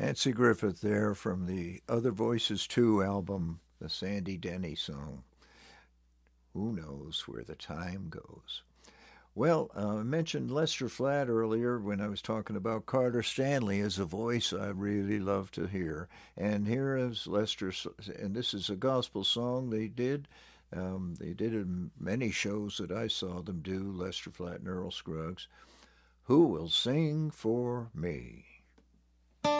Nancy Griffith there from the Other Voices 2 album, the Sandy Denny song. Who knows where the time goes? Well, I mentioned Lester Flatt earlier when I was talking about Carter Stanley as a voice I really love to hear. And here is Lester, and this is a gospel song they did. They did it in many shows that I saw them do, Lester Flatt and Earl Scruggs. Who will sing for me?